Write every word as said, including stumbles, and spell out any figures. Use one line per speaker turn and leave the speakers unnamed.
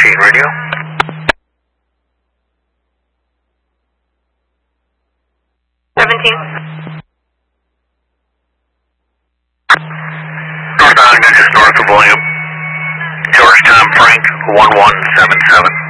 Machine Radio.
seventeen.
Northbound, just north of William. Georgetown Frank, one one seven seven.